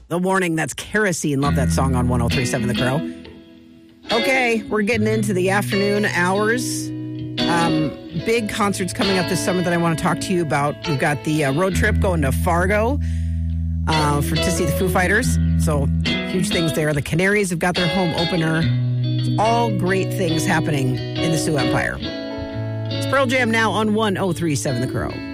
The Warning, that's Kerosene. Love that song on 103.7 The Crow. Okay, we're getting into the afternoon hours. Big concerts coming up this summer that I want to talk to you about. We've got the road trip going to Fargo to see the Foo Fighters. So huge things there. The Canaries have got their home opener. It's all great things happening in the Sioux Empire. It's Pearl Jam now on 103.7 The Crow.